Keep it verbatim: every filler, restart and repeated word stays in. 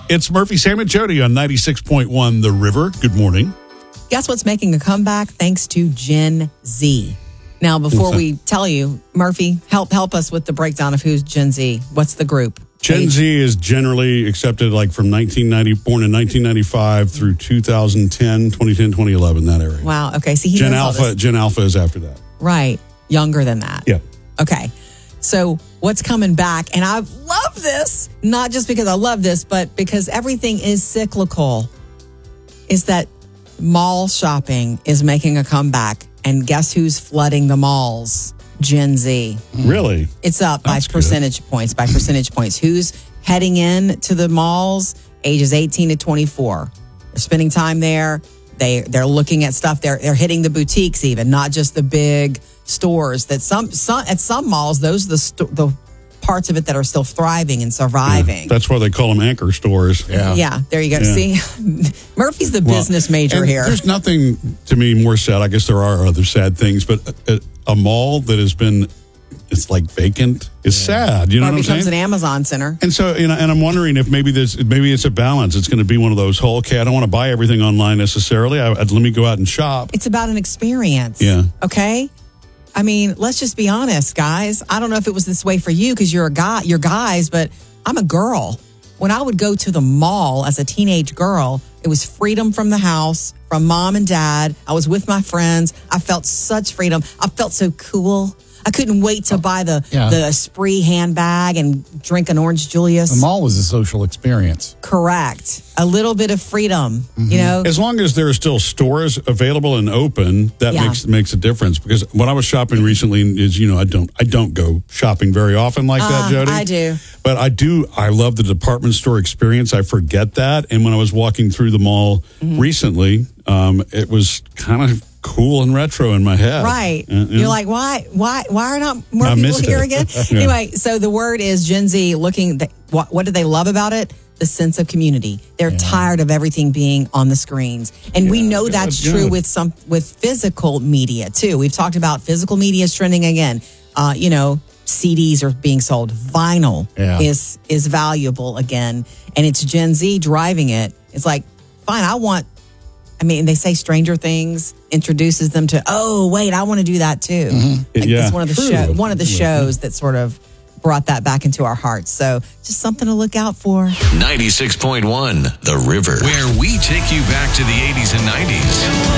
It's Murphy, Sam, and Jody on ninety-six point one The River. Good morning. Guess what's making a comeback? Thanks to Gen Z. Now, before we tell you, Murphy, help help us with the breakdown of who's Gen Z. What's the group? Gen Age? Z is generally accepted like from nineteen ninety, born in nineteen ninety-five through two thousand ten, twenty ten, twenty eleven, that area. Wow. Okay. See, he Gen knows all Alpha, this. Gen Alpha is after that. Right. Younger than that. Yeah. Okay. So what's coming back? And I love this, not just because I love this, but because everything is cyclical, is that mall shopping is making a comeback. And guess who's flooding the malls? Gen Z. Really? It's up by That's good. percentage points, by percentage points. Who's heading in to the malls? Ages eighteen to twenty-four. They're spending time there. They, they're looking at stuff. They're, they're hitting the boutiques even, not just the big stores. That some, some at some malls, those are the, sto- the parts of it that are still thriving and surviving. Yeah, that's why they call them anchor stores. Yeah. Yeah, there you go. Yeah. See, Murphy's the Well, business major and here. There's nothing to me more sad. I guess there are other sad things, but a, a mall that has been, it's like vacant is sad. You know Or what I'm becomes saying? an Amazon center. And so, you know, and I'm wondering if maybe this, maybe it's a balance. It's going to be one of those whole, okay, I don't want to buy everything online necessarily. I, let me go out and shop. It's about an experience. Yeah. Okay. I mean, let's just be honest, guys. I don't know if it was this way for you because you're a guy, you're guys, but I'm a girl. When I would go to the mall as a teenage girl, it was freedom from the house, from mom and dad. I was with my friends. I felt such freedom. I felt so cool. I couldn't wait to buy the Yeah. the Esprit handbag and drink an Orange Julius. The mall was a social experience. Correct. A little bit of freedom, Mm-hmm. you know? As long as there are still stores available and open, that Yeah. makes makes a difference. Because when I was shopping recently, is you know I don't I don't go shopping very often like that, Uh, Jody. I do. But I do. I love the department store experience. I forget that. And when I was walking through the mall Mm-hmm. recently, um, it was kind of cool and retro in my head. Right. Uh, yeah. You're like, why, why, why are not more I people missed here it. again? Yeah. Anyway, so the word is Gen Z looking, th- what, what do they love about it? The sense of community. They're tired of everything being on the screens. And we know that's good, true good. with some, with physical media too. We've talked about physical media is trending again. Uh, you know, C Ds are being sold. Vinyl Yeah. is, is valuable again. And it's Gen Z driving it. It's like, fine, I want, I mean, they say Stranger Things introduces them to, oh, wait, I want to do that too. Like, Yeah, it's one of the true. show, one of the shows that sort of brought that back into our hearts. So just something to look out for. ninety-six point one The River, where we take you back to the eighties and nineties.